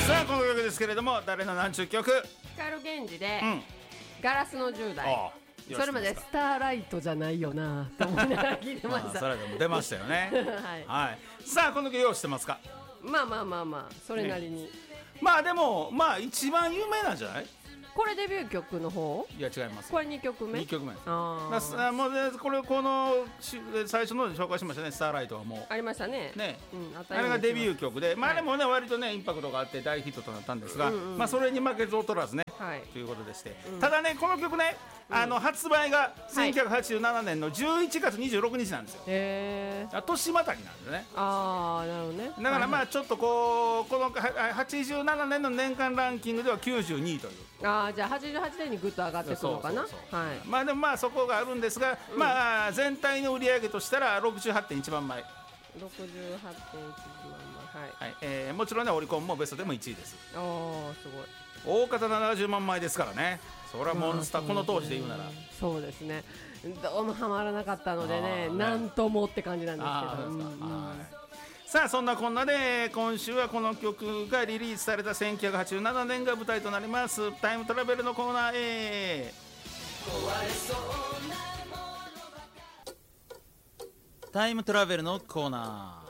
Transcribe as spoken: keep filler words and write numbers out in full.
さあこの曲ですけれども、誰の何ちゅう曲？ 光源氏で、 うん、 ガラスのじゅう代。 ああそれまでスターライトじゃないよなと思いながら聞いてました。 まあ、それでも出ましたよねはい、 はい、さあこの曲用意してますか？ まあまあまあまあそれなりに、ね、 まあでもまあ一番有名なんじゃない？ これデビュー曲の方？ いや違います。 これにきょくめ？ にきょくめです。 あだもうねこれこの最初ので紹介しましたね、スターライトはもうありましたね。 ね、 うん、ああれがデビュー曲で、まあでもね、はい、割とねインパクトがあって大ヒットとなったんですが、うんうん、まあそれに負けず劣らずね、はい、ということでして、うん、ただねこの曲ね、うん、あの発売がせんきゅうひゃくはちじゅうななねんのじゅういちがつにじゅうろくにちなんですよ。 へー、 年またぎなんですね。 ああなるほどね。 だからまあちょっとこうこのはちじゅうななねんの年間ランキングではきゅうじゅうにいという。 ああじゃあはちじゅうはちねんにぐっと上がってくるのかな。 そうそうそう、 はい、 まあでもまあそこがあるんですが、うん、まあ全体の売り上げとしたら ろくじゅうはちてんいちばんまい。 ろくじゅうはちてんいちばんまい、はい、 はい、えー、もちろんねオリコンもベストでもいちいです。 おーすごい。 大方ななじゅうまんまいですからね。それはモンスター、この当時で言うならそうですね。どうもハマらなかったのでね、なんともって感じなんですけど、うんうん、 さあそんなこんなで今週はこの曲がリリースされたせんきゅうひゃくはちじゅうななねんが舞台となりますタイムトラベルのコーナーへ。タイムトラベルのコーナー。